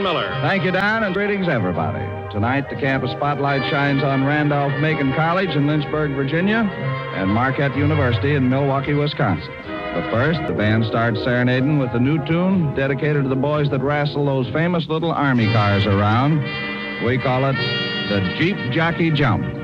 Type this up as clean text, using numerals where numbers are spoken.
Don Miller. Thank you, Don, and greetings, everybody. Tonight, the campus spotlight shines on Randolph-Macon College in Lynchburg, Virginia, and Marquette University in Milwaukee, Wisconsin. But first, the band starts serenading with a new tune dedicated to the boys that wrestle those famous little army cars around. We call it the Jeep Jockey Jump.